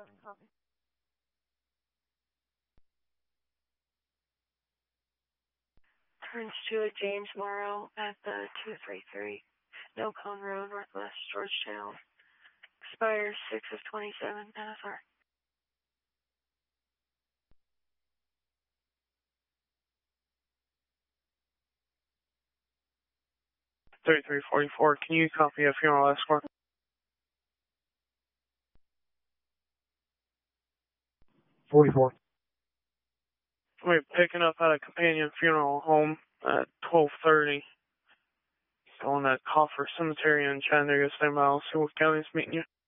copy. Turns to a James Morrow at the 233 Nocon Road, Northwest Georgetown. Expires 6 of 27 NFR. Can you copy a funeral escort? We're picking up at a companion funeral home at 12:30. Going to Coffer Cemetery in Chattanooga. Stand by. I'll see what county's meeting you.